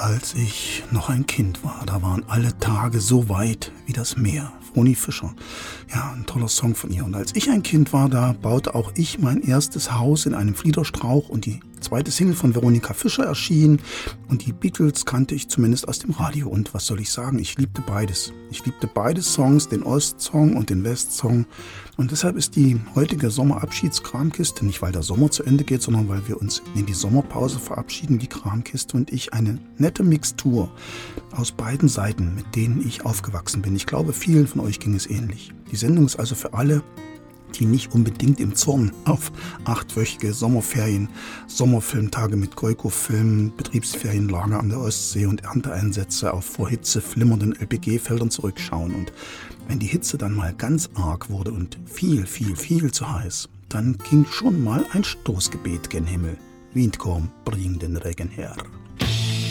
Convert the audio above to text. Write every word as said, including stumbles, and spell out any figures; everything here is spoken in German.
Als ich noch ein Kind war, da waren alle Tage so weit wie das Meer. Vroni Fischer. Ja, ein toller Song von ihr. Und als ich ein Kind war, da baute auch ich mein erstes Haus in einem Fliederstrauch und die zweite Single von Veronika Fischer erschien und die Beatles kannte ich zumindest aus dem Radio. Und was soll ich sagen? Ich liebte beides. Ich liebte beide Songs, den Ostsong und den Westsong. Und deshalb ist die heutige Sommerabschiedskramkiste, nicht weil der Sommer zu Ende geht, sondern weil wir uns in die Sommerpause verabschieden, die Kramkiste und ich, eine nette Mixtur aus beiden Seiten, mit denen ich aufgewachsen bin. Ich glaube, vielen von euch ging es ähnlich. Die Sendung ist also für alle, die nicht unbedingt im Zorn auf achtwöchige Sommerferien, Sommerfilmtage mit Goiko-Filmen, Betriebsferienlager an der Ostsee und Ernteeinsätze auf vor Hitze flimmernden L P G-Feldern zurückschauen. Und wenn die Hitze dann mal ganz arg wurde und viel, viel, viel zu heiß, dann ging schon mal ein Stoßgebet gen Himmel. Windkorn, bring den Regen her.